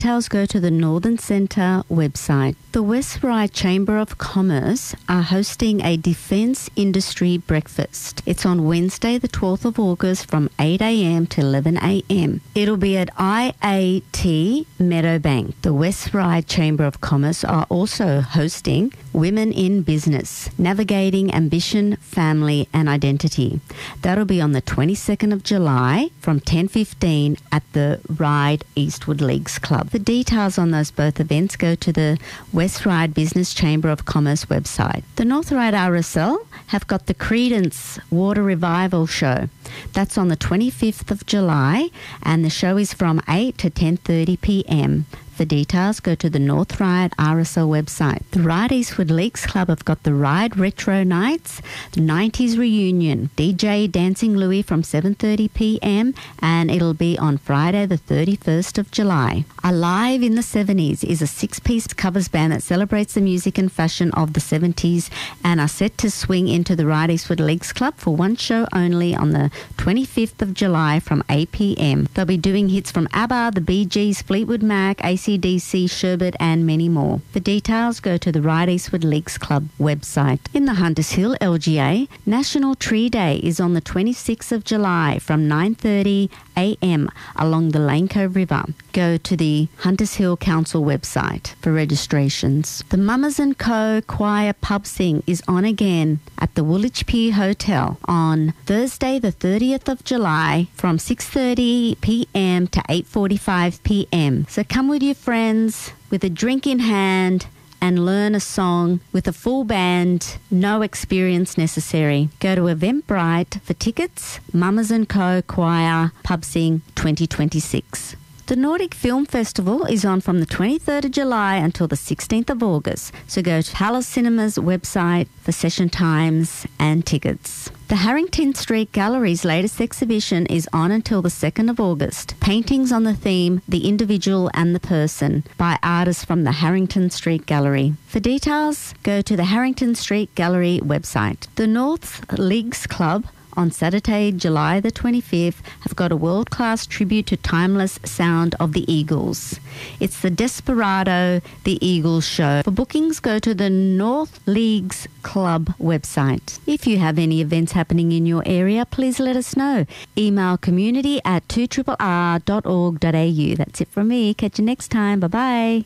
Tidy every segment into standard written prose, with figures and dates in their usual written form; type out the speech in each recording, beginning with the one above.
Details go to the Northern Centre website. The West Ryde Chamber of Commerce are hosting a Defence Industry Breakfast. It's on Wednesday the 12th of August from 8 a.m. to 11 a.m. It'll be at IAT Meadowbank. The West Ryde Chamber of Commerce are also hosting Women in Business, Navigating Ambition, Family and Identity. That'll be on the 22nd of July from 10:15 at the Ryde Eastwood Leagues Club. The details on those both events go to the West Ryde Business Chamber of Commerce website. The North Ryde RSL have got the Credence Water Revival Show. That's on the 25th of July and the show is from 8 to 10:30 p.m. The details go to the North Ryde RSL website. The Ryde Eastwood Leagues Club have got the Ryde Retro Nights, the 90s Reunion, DJ Dancing Louie from 7:30 p.m. and it'll be on Friday the 31st of July. Alive in the 70s is a 6-piece covers band that celebrates the music and fashion of the 70s and are set to swing into the Ryde Eastwood Leagues Club for one show only on the 25th of July from 8 p.m. They'll be doing hits from ABBA, the Bee Gees, Fleetwood Mac, AC/DC, Sherbet and many more. The details go to the Ryde Eastwood Leagues Club website. In the Hunters Hill LGA, National Tree Day is on the 26th of July from 9:30 a.m. along the Lane Cove River. Go to the Hunters Hill Council website for registrations. The Mamas & Co. Choir Pub Sing is on again at the Woolwich Pier Hotel on Thursday the 30th of July from 6:30 p.m. to 8:45 p.m. So come with your friends with a drink in hand and learn a song with a full band, no experience necessary. Go to Eventbrite for tickets. Mamas & Co. Choir Pub Sing 2026. The Nordic Film Festival is on from the 23rd of July until the 16th of August, so go to Palace Cinema's website for session times and tickets. The Harrington Street Gallery's latest exhibition is on until the 2nd of August. Paintings on the theme, The Individual and the Person, by artists from the Harrington Street Gallery. For details, go to the Harrington Street Gallery website. The North Leagues Club on Saturday, July the 25th, have got a world-class tribute to timeless sound of the Eagles. It's the Desperado The Eagles show. For bookings, go to the North Leagues Club website. If you have any events happening in your area, please let us know. Email community@2rr.org.au. That's it from me. Catch you next time. Bye-bye.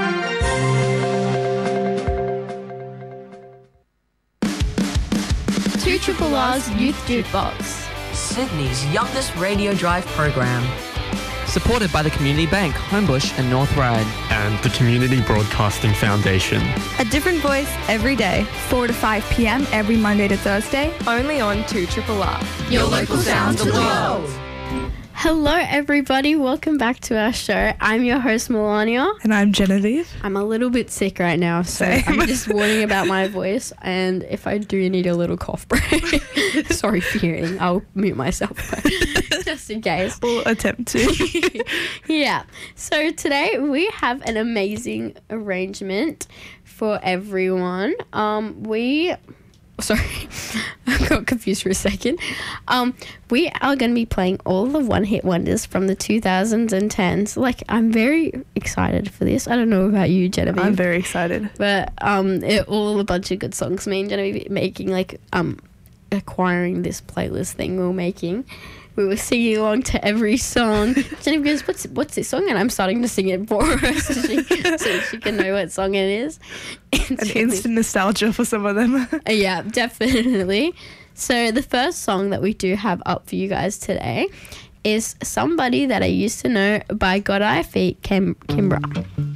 2RR's Youth Jukebox, Sydney's youngest radio drive program. Supported by the Community Bank, Homebush and North Ryde. And the Community Broadcasting Foundation. A different voice every day. 4 to 5 p.m. every Monday to Thursday. Only on 2RRR. Your local sound of the world. Hello everybody, welcome back to our show. I'm your host Melania. And I'm Genevieve. I'm a little bit sick right now, so I'm just warning about my voice, and if I do need a little cough break, sorry for hearing, I'll mute myself just in case. We'll attempt to. Yeah, so today we have an amazing arrangement for everyone. Sorry, I got confused for a second. We are going to be playing all the one-hit wonders from the 2010s. Like, I'm very excited for this. I don't know about you, Genevieve. I'm very excited. But all a bunch of good songs. Me and Genevieve making, acquiring this playlist thing we were making. We were singing along to every song. Genevieve goes, what's this song? And I'm starting to sing it for her so she can know what song it is. An instant nostalgia for some of them. Yeah, definitely. So the first song that we do have up for you guys today is Somebody That I Used to Know by Godeye feat. Kimbra.